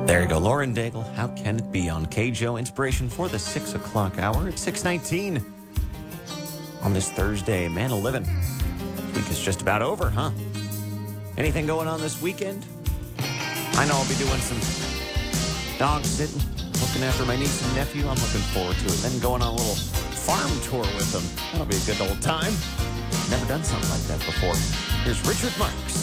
There you go, Lauren Daigle. How can it be on KJO? Inspiration for the 6 o'clock hour at 6:19 on this Thursday. Man of living. This week is just about over, huh? Anything going on this weekend? I know I'll be doing some dog sitting, looking after my niece and nephew. I'm looking forward to it. Then going on a little farm tour with them. That'll be a good old time. Never done something like that before. Here's Richard Marx.